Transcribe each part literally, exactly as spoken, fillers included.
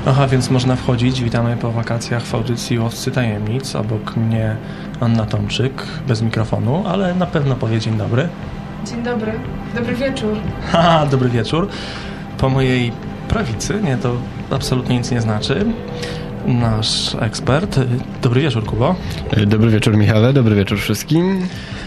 Aha, więc można wchodzić. Witamy po wakacjach w audycji Łowcy Tajemnic. Obok mnie Anna Tomczyk, bez mikrofonu, ale na pewno powie dzień dobry. Dzień dobry. Dobry wieczór. Haha, dobry wieczór. Po mojej prawicy, nie, to absolutnie nic nie znaczy, nasz ekspert. Dobry wieczór, Kubo. Dobry wieczór, Michale. Dobry wieczór wszystkim.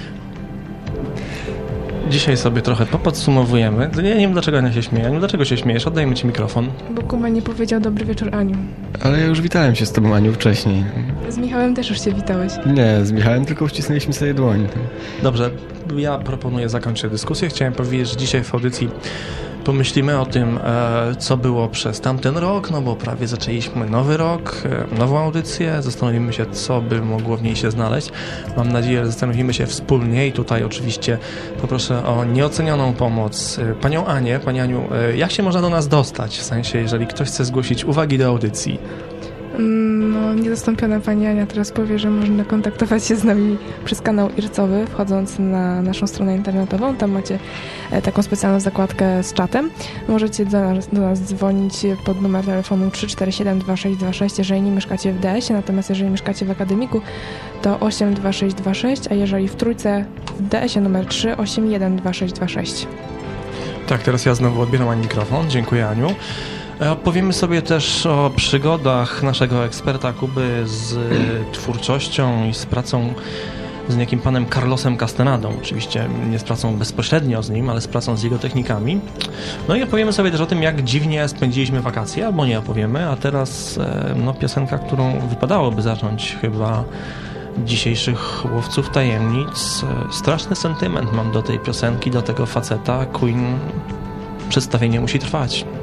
Dzisiaj sobie trochę popodsumowujemy. Ja nie wiem, dlaczego Ania się śmieje. Aniu, dlaczego się śmiejesz? Oddajmy ci mikrofon. Bo Kuba nie powiedział dobry wieczór, Aniu. Ale ja już witałem się z tobą, Aniu, wcześniej. Z Michałem też już się witałeś. Nie, z Michałem tylko uścisnęliśmy sobie dłoń. Dobrze, ja proponuję zakończyć dyskusję. Chciałem powiedzieć, że dzisiaj w audycji pomyślimy o tym, e, co było przez tamten rok, no bo prawie zaczęliśmy nowy rok, e, nową audycję. Zastanowimy się, co by mogło w niej się znaleźć. Mam nadzieję, że zastanowimy się wspólnie i tutaj oczywiście poproszę o nieocenioną pomoc e, panią Anię. Pani Aniu, e, jak się można do nas dostać? W sensie, jeżeli ktoś chce zgłosić uwagi do audycji. No, niezastąpiona pani Ania teraz powie, że można kontaktować się z nami przez kanał ircowy, wchodząc na naszą stronę internetową. Tam macie taką specjalną zakładkę z czatem. Możecie do nas, do nas dzwonić pod numer telefonu trzy cztery siedem dwa sześć dwa sześć, jeżeli nie mieszkacie w D S ie, natomiast jeżeli mieszkacie w Akademiku, to osiem dwa sześć dwa sześć, a jeżeli w Trójce w D S ie numer trzy osiem jeden dwa sześć dwa sześć. Tak, teraz ja znowu odbieram Ani mikrofon. Dziękuję, Aniu. Opowiemy sobie też o przygodach naszego eksperta Kuby z twórczością i z pracą z niejakim panem Carlosem Castenadą. Oczywiście nie z pracą bezpośrednio z nim, ale z pracą z jego technikami. No i opowiemy sobie też o tym, jak dziwnie spędziliśmy wakacje, albo nie opowiemy, a teraz no, piosenka, którą wypadałoby zacząć chyba dzisiejszych Łowców Tajemnic. Straszny sentyment mam do tej piosenki, do tego faceta. Queen. Przedstawienie musi trwać.